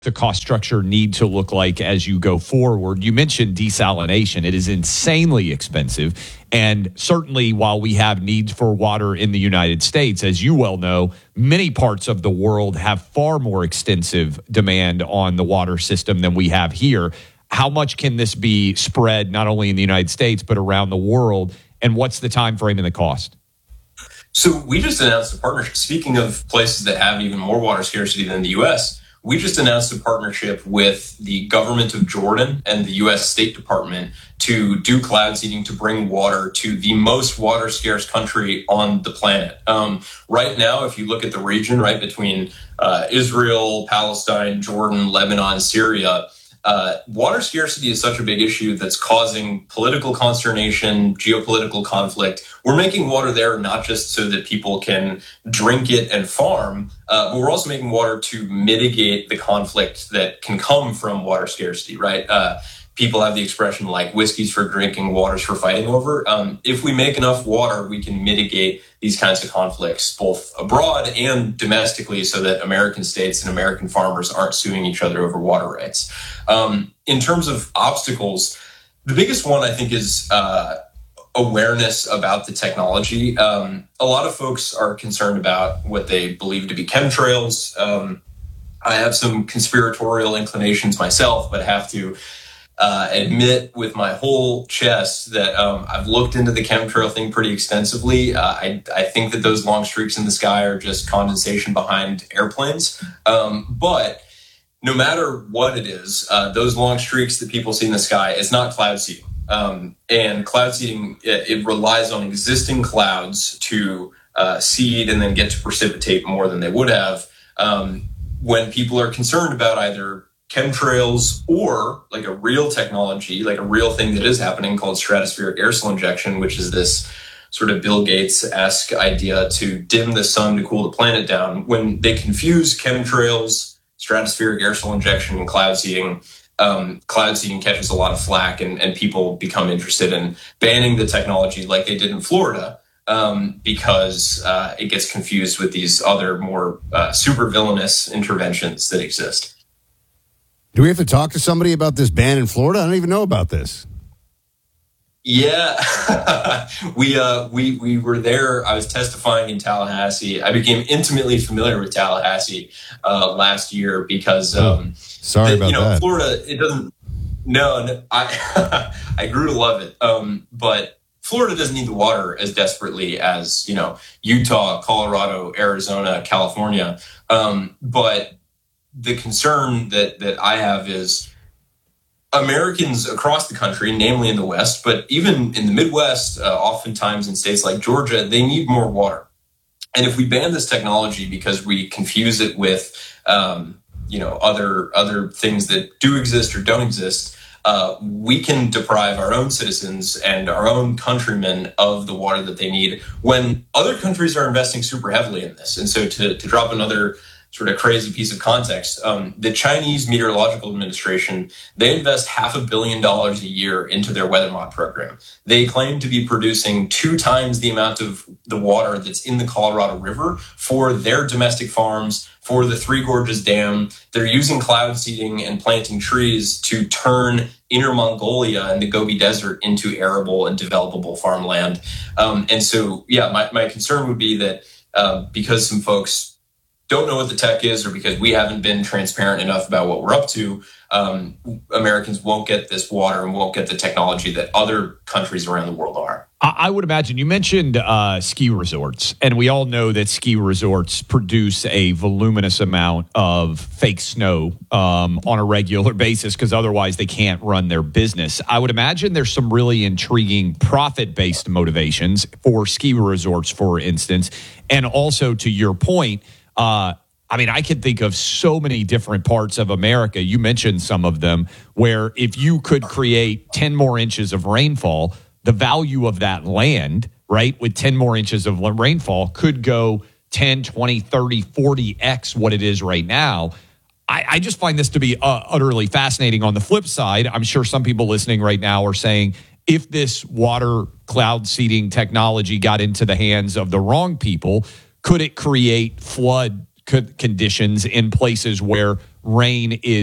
the cost structure need to look like as you go forward? You mentioned desalination. It is insanely expensive. And certainly while we have needs for water in the United States, as you well know, many parts of the world have far more extensive demand on the water system than we have here. How much can this be spread not only in the United States, but around the world? And what's the time frame and the cost? So we just announced a partnership. Speaking of places that have even more water scarcity than the U.S., we just announced a partnership with the government of Jordan and the U.S. State Department to do cloud seeding to bring water to the most water scarce country on the planet. Right now, if you look at the region, right between Israel, Palestine, Jordan, Lebanon, Syria, water scarcity is such a big issue that's causing political consternation, geopolitical conflict. We're making water there not just so that people can drink it and farm, but we're also making water to mitigate the conflict that can come from water scarcity, right? People have the expression like whiskey's for drinking, water's for fighting over. If we make enough water, we can mitigate these kinds of conflicts both abroad and domestically so that American states and American farmers aren't suing each other over water rights. In terms of obstacles, the biggest one I think is awareness about the technology. A lot of folks are concerned about what they believe to be chemtrails. I have some conspiratorial inclinations myself, but have to admit with my whole chest that I've looked into the chemtrail thing pretty extensively. I think that those long streaks in the sky are just condensation behind airplanes. But no matter what it is, those long streaks that people see in the sky, it's not cloud seeding. And cloud seeding, it relies on existing clouds to seed and then get to precipitate more than they would have. When people are concerned about either chemtrails or like a real technology, like a real thing that is happening called stratospheric aerosol injection, which is this sort of Bill Gates-esque idea to dim the sun to cool the planet down. When they confuse chemtrails, stratospheric aerosol injection, and cloud seeding catches a lot of flack and people become interested in banning the technology like they did in Florida because it gets confused with these other more super villainous interventions that exist. Do we have to talk to somebody about this ban in Florida? I don't even know about this. Yeah, we were there. I was testifying in Tallahassee. I became intimately familiar with Tallahassee last year because sorry about that. Florida, it doesn't. No, I grew to love it. But Florida doesn't need the water as desperately as Utah, Colorado, Arizona, California. But the concern that I have is Americans across the country, namely in the West, but even in the Midwest, oftentimes in states like Georgia, they need more water. And if we ban this technology because we confuse it with, other things that do exist or don't exist, we can deprive our own citizens and our own countrymen of the water that they need when other countries are investing super heavily in this. And so to drop another sort of crazy piece of context, the Chinese Meteorological Administration, they invest $500 million a year into their weather mod program. They claim to be producing 2 times the amount of the water that's in the Colorado River for their domestic farms, for the Three Gorges Dam. They're using cloud seeding and planting trees to turn Inner Mongolia and the Gobi Desert into arable and developable farmland. And so, my concern would be that because some folks don't know what the tech is, or because we haven't been transparent enough about what we're up to, Americans won't get this water and won't get the technology that other countries around the world are. I would imagine you mentioned ski resorts, and we all know that ski resorts produce a voluminous amount of fake snow on a regular basis because otherwise they can't run their business. I would imagine there's some really intriguing profit-based motivations for ski resorts, for instance, and also to your point, I can think of so many different parts of America. You mentioned some of them where if you could create 10 more inches of rainfall, the value of that land, right, with 10 more inches of rainfall could go 10, 20, 30, 40x what it is right now. I just find this to be utterly fascinating. On the flip side, I'm sure some people listening right now are saying, if this water cloud seeding technology got into the hands of the wrong people, could it create flood conditions in places where rain is